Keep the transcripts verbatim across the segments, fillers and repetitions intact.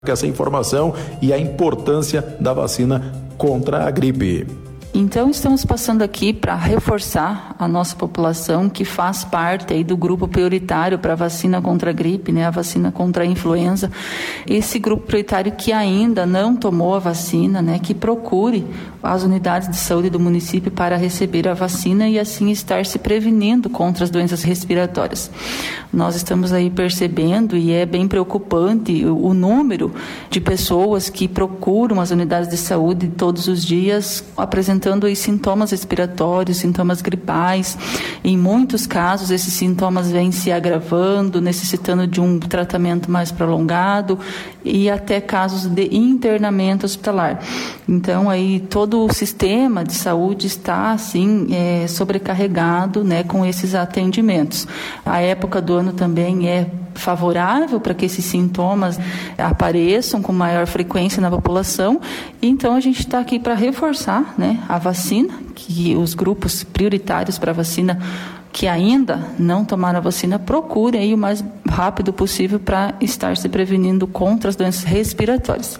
essa informação e a importância da vacina contra a gripe. Então, estamos passando aqui para reforçar a nossa população que faz parte aí do grupo prioritário para a vacina contra a gripe, né, a vacina contra a influenza. Esse grupo prioritário que ainda não tomou a vacina, né, que procure as unidades de saúde do município para receber a vacina e assim estar se prevenindo contra as doenças respiratórias. Nós estamos aí percebendo, e é bem preocupante, o, o número de pessoas que procuram as unidades de saúde todos os dias apresentando aí sintomas respiratórios, sintomas gripais. Em muitos casos, esses sintomas vêm se agravando, necessitando de um tratamento mais prolongado e até casos de internamento hospitalar. Então, aí todo o sistema de saúde está, assim, é, sobrecarregado, né, com esses atendimentos. A época do ano também é favorável para que esses sintomas apareçam com maior frequência na população. Então, a gente está aqui para reforçar, né, a vacina, que os grupos prioritários para a vacina que ainda não tomaram a vacina, procurem aí o mais rápido possível para estar se prevenindo contra as doenças respiratórias.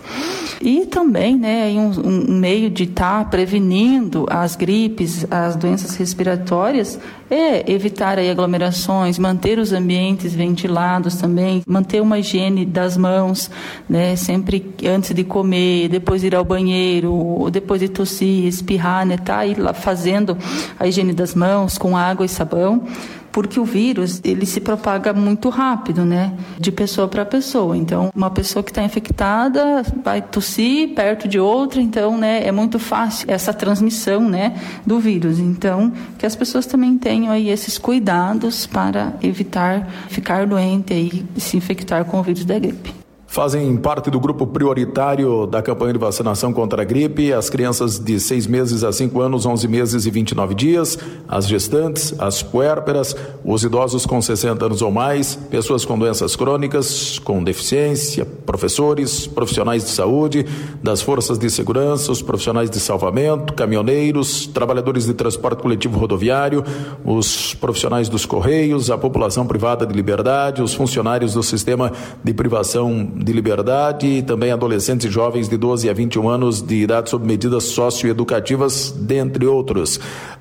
E também, né, um, um meio de estar tá prevenindo as gripes, as doenças respiratórias, é evitar aí aglomerações, manter os ambientes ventilados também, manter uma higiene das mãos, né, sempre antes de comer, depois de ir ao banheiro, depois de tossir, espirrar, né, tá aí lá fazendo a higiene das mãos com água e sabão, porque o vírus, ele se propaga muito rápido, né, de pessoa para pessoa. Então, uma pessoa que está infectada vai tossir perto de outra, então, né, é muito fácil essa transmissão, né, do vírus. Então, que as pessoas também tenham aí esses cuidados para evitar ficar doente e se infectar com o vírus da gripe. Fazem parte do grupo prioritário da campanha de vacinação contra a gripe as crianças de seis meses a cinco anos, onze meses e vinte e nove dias, as gestantes, as puérperas, os idosos com sessenta anos ou mais, pessoas com doenças crônicas, com deficiência, professores, profissionais de saúde, das forças de segurança, os profissionais de salvamento, caminhoneiros, trabalhadores de transporte coletivo rodoviário, os profissionais dos correios, a população privada de liberdade, os funcionários do sistema de privação de liberdade e também adolescentes e jovens de doze a vinte e um anos de idade sob medidas socioeducativas, dentre outros.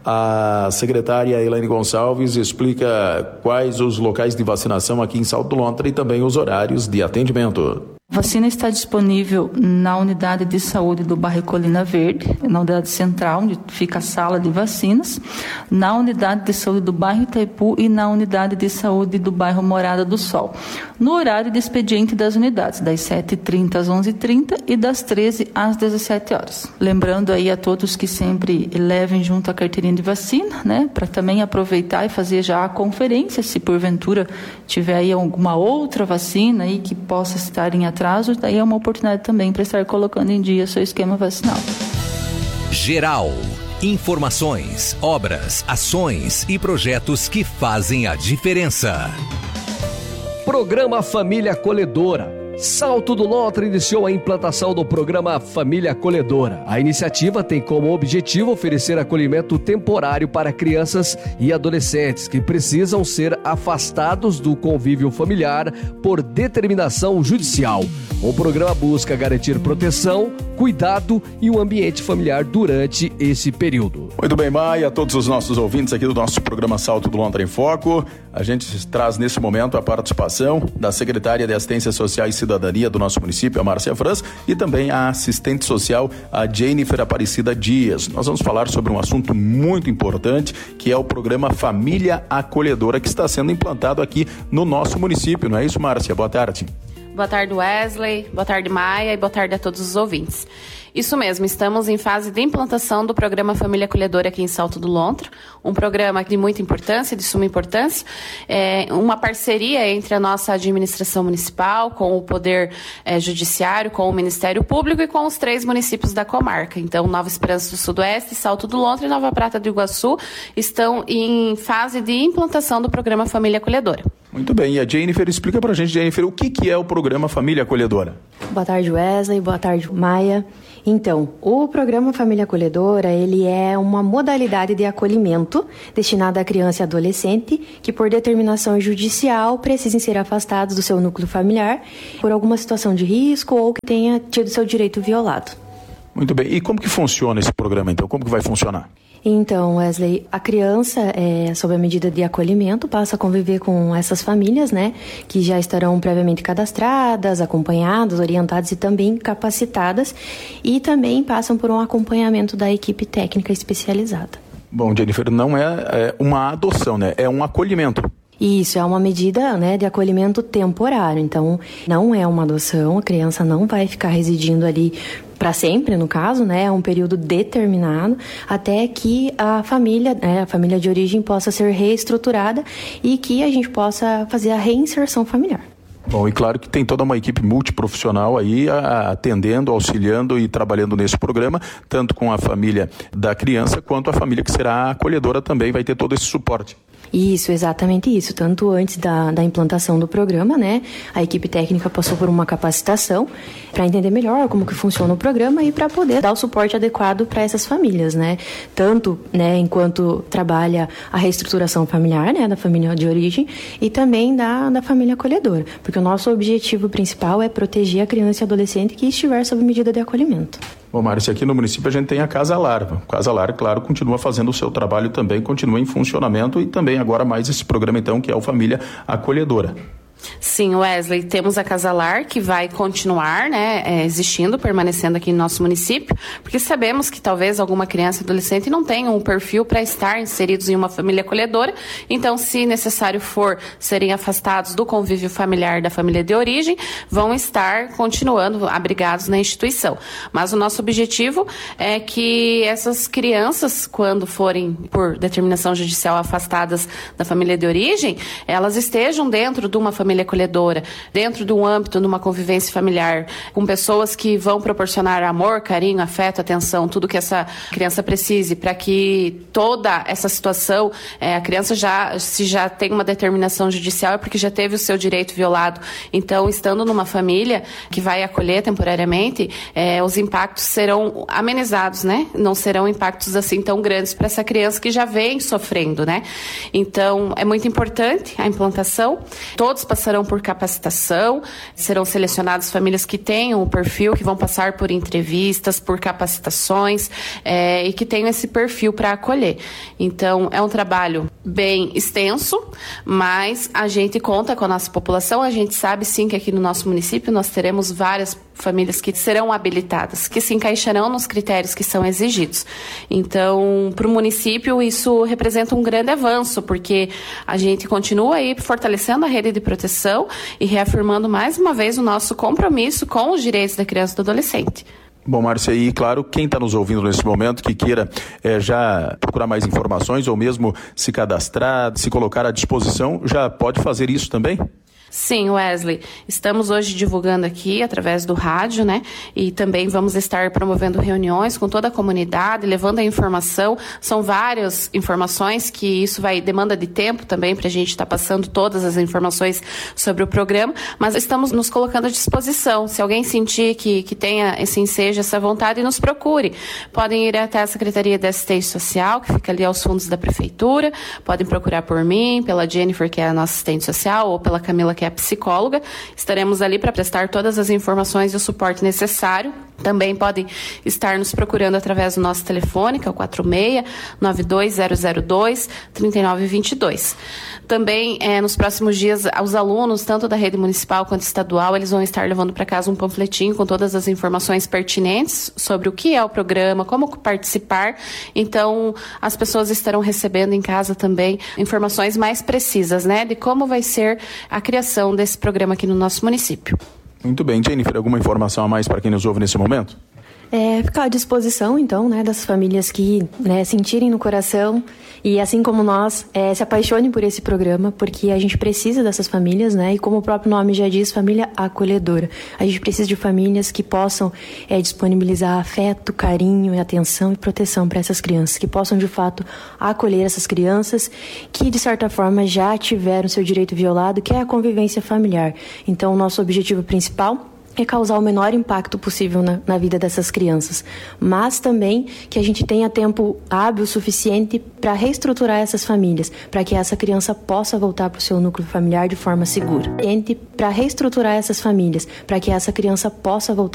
A secretária Elaine Gonçalves explica quais os locais de vacinação aqui em Salto do Lontra e também os horários de atendimento. A vacina está disponível na unidade de saúde do bairro Colina Verde, na unidade central, onde fica a sala de vacinas, na unidade de saúde do bairro Itaipu e na unidade de saúde do bairro Morada do Sol, no horário de expediente das unidades, das sete e trinta às onze e trinta e das treze às dezessete horas. Lembrando aí a todos que sempre levem junto a carteirinha de vacina, né, para também aproveitar e fazer já a conferência, se porventura tiver aí alguma outra vacina aí que possa estar em atraso, daí é uma oportunidade também para estar colocando em dia seu esquema vacinal. Geral. Informações, obras, ações e projetos que fazem a diferença. Programa Família Acolhedora. Salto do Lontra iniciou a implantação do programa Família Acolhedora. A iniciativa tem como objetivo oferecer acolhimento temporário para crianças e adolescentes que precisam ser afastados do convívio familiar por determinação judicial. O programa busca garantir proteção, cuidado e um ambiente familiar durante esse período. Muito bem, Maia, a todos os nossos ouvintes aqui do nosso programa Salto do Lontra em Foco. A gente traz nesse momento a participação da secretária de Assistência Social e Cidadania do nosso município, a Márcia Franz, e também a assistente social, a Jennifer Aparecida Dias. Nós vamos falar sobre um assunto muito importante, que é o programa Família Acolhedora, que está sendo implantado aqui no nosso município. Não é isso, Márcia? Boa tarde. Boa tarde, Wesley. Boa tarde, Maia. E boa tarde a todos os ouvintes. Isso mesmo, estamos em fase de implantação do programa Família Acolhedora aqui em Salto do Lontra, um programa de muita importância, de suma importância, é uma parceria entre a nossa administração municipal, com o Poder é, Judiciário, com o Ministério Público e com os três municípios da comarca. Então, Nova Esperança do Sudoeste, Salto do Lontra e Nova Prata do Iguaçu estão em fase de implantação do programa Família Acolhedora. Muito bem, e a Jennifer, explica pra gente, Jennifer, o que, que é o programa Família Acolhedora? Boa tarde, Wesley, boa tarde, Maia. Então, o programa Família Acolhedora, ele é uma modalidade de acolhimento destinada à criança e adolescente que, por determinação judicial, precisem ser afastados do seu núcleo familiar por alguma situação de risco ou que tenha tido seu direito violado. Muito bem, e como que funciona esse programa, então? Como que vai funcionar? Então, Wesley, a criança, é, sob a medida de acolhimento, passa a conviver com essas famílias, né, que já estarão previamente cadastradas, acompanhadas, orientadas e também capacitadas, e também passam por um acompanhamento da equipe técnica especializada. Bom, Jennifer, não é, é uma adoção, né? É um acolhimento. Isso, é uma medida, né, de acolhimento temporário. Então, não é uma adoção, a criança não vai ficar residindo ali para sempre, no caso, né, é um período determinado, até que a família, né, a família de origem possa ser reestruturada e que a gente possa fazer a reinserção familiar. Bom, e claro que tem toda uma equipe multiprofissional aí a, atendendo, auxiliando e trabalhando nesse programa, tanto com a família da criança quanto a família que será acolhedora também vai ter todo esse suporte. Isso, exatamente isso. Tanto antes da, da implantação do programa, né, a equipe técnica passou por uma capacitação para entender melhor como que funciona o programa e para poder dar o suporte adequado para essas famílias, né, tanto, né, enquanto trabalha a reestruturação familiar, né, da família de origem e também da, da família acolhedora, porque o nosso objetivo principal é proteger a criança e adolescente que estiver sob medida de acolhimento. Bom, Márcia, aqui no município a gente tem a Casa Lar. A Casa Lar, claro, continua fazendo o seu trabalho também, continua em funcionamento e também agora mais esse programa, então, que é o Família Acolhedora. Sim, Wesley, temos a Casa Lar que vai continuar, né, é, existindo, permanecendo aqui no nosso município, porque sabemos que talvez alguma criança e adolescente não tenham um perfil para estar inseridos em uma família acolhedora, então, se necessário for serem afastados do convívio familiar da família de origem, vão estar continuando abrigados na instituição. Mas o nosso objetivo é que essas crianças, quando forem, por determinação judicial, afastadas da família de origem, elas estejam dentro de uma família família acolhedora, dentro de um âmbito de uma convivência familiar, com pessoas que vão proporcionar amor, carinho, afeto, atenção, tudo que essa criança precise, para que toda essa situação, é, a criança já, se já tem uma determinação judicial, é porque já teve o seu direito violado. Então, estando numa família que vai acolher temporariamente, é, os impactos serão amenizados, né? Não serão impactos assim tão grandes para essa criança que já vem sofrendo, né? Então, é muito importante a implantação. Todos passarão por capacitação, serão selecionadas famílias que tenham o perfil, que vão passar por entrevistas, por capacitações, é, e que tenham esse perfil para acolher. Então, é um trabalho bem extenso, mas a gente conta com a nossa população, a gente sabe sim que aqui no nosso município nós teremos várias famílias que serão habilitadas, que se encaixarão nos critérios que são exigidos. Então, para o município, isso representa um grande avanço, porque a gente continua aí fortalecendo a rede de proteção e reafirmando mais uma vez o nosso compromisso com os direitos da criança e do adolescente. Bom, Márcia, e claro, quem está nos ouvindo nesse momento que queira é, já procurar mais informações ou mesmo se cadastrar, se colocar à disposição, já pode fazer isso também? Sim, Wesley, estamos hoje divulgando aqui através do rádio, né? E também vamos estar promovendo reuniões com toda a comunidade, levando a informação. São várias informações que isso vai demanda de tempo também para a gente estar tá passando todas as informações sobre o programa, mas estamos nos colocando à disposição. Se alguém sentir que, que tenha esse ensejo, essa vontade, nos procure. Podem ir até a Secretaria de Assistência Social, que fica ali aos fundos da Prefeitura, podem procurar por mim, pela Jennifer, que é a nossa assistente social, ou pela Camila, que é a psicóloga. Estaremos ali para prestar todas as informações e o suporte necessário. Também podem estar nos procurando através do nosso telefone, que é o quatro seis nove dois zero zero dois três nove dois dois. Também, é, nos próximos dias, os alunos, tanto da rede municipal quanto estadual, eles vão estar levando para casa um panfletinho com todas as informações pertinentes sobre o que é o programa, como participar. Então, as pessoas estarão recebendo em casa também informações mais precisas, né, de como vai ser a criação desse programa aqui no nosso município. Muito bem, Jennifer, alguma informação a mais para quem nos ouve nesse momento? É, ficar à disposição, então, né, das famílias que, né, sentirem no coração e, assim como nós, é, se apaixonem por esse programa, porque a gente precisa dessas famílias, né, e como o próprio nome já diz, família acolhedora. A gente precisa de famílias que possam é, disponibilizar afeto, carinho, atenção e proteção para essas crianças, que possam, de fato, acolher essas crianças que, de certa forma, já tiveram seu direito violado, que é a convivência familiar. Então, o nosso objetivo principal é causar o menor impacto possível na, na vida dessas crianças, mas também que a gente tenha tempo hábil suficiente para reestruturar essas famílias, para que essa criança possa voltar para o seu núcleo familiar de forma segura. Para reestruturar essas famílias, para que essa criança possa voltar